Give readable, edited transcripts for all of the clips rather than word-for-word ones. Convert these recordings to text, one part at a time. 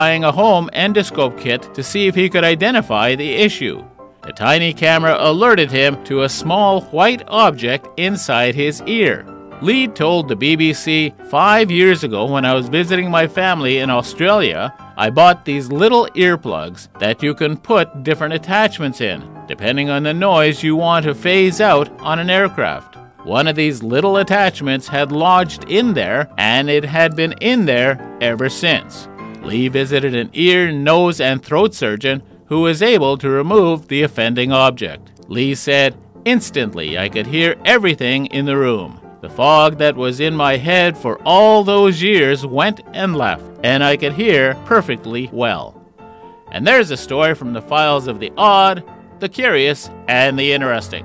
buying a home endoscope kit to see if he could identify the issue. The tiny camera alerted him to a small white object inside his ear. Lee told the BBC, 5 years ago when I was visiting my family in Australia, I bought these little earplugs that you can put different attachments in, depending on the noise you want to phase out on an aircraft. One of these little attachments had lodged in there, and it had been in there ever since. Lee visited an ear, nose, and throat surgeon who was able to remove the offending object. Lee said, "Instantly I could hear everything in the room. The fog that was in my head for all those years went and left, and I could hear perfectly well." And there's a story from the files of the odd, the curious, and the interesting.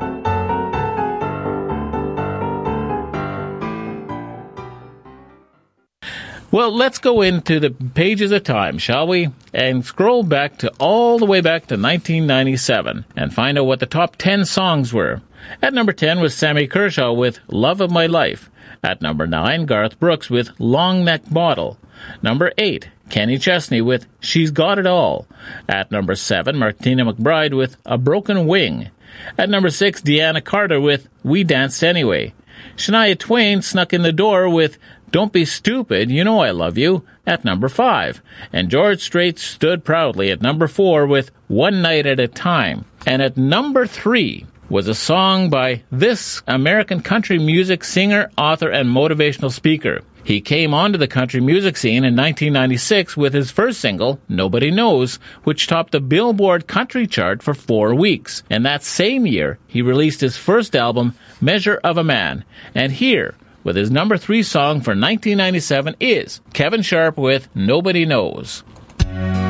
Well, let's go into the pages of time, shall we? And scroll back to all the way back to 1997 and find out what the top 10 songs were. At number 10 was Sammy Kershaw with Love of My Life. At number 9, Garth Brooks with Long Neck Bottle. Number 8, Kenny Chesney with She's Got It All. At number 7, Martina McBride with A Broken Wing. At number 6, Deanna Carter with We Danced Anyway. Shania Twain snuck in the door with Don't Be Stupid, You Know I Love You, at number 5. And George Strait stood proudly at number 4 with One Night at a Time. And at number 3 was a song by this American country music singer, author, and motivational speaker. He came onto the country music scene in 1996 with his first single, Nobody Knows, which topped the Billboard country chart for 4 weeks. And that same year, he released his first album, Measure of a Man. And here, with his number 3 song for 1997 is Kevin Sharp with Nobody Knows.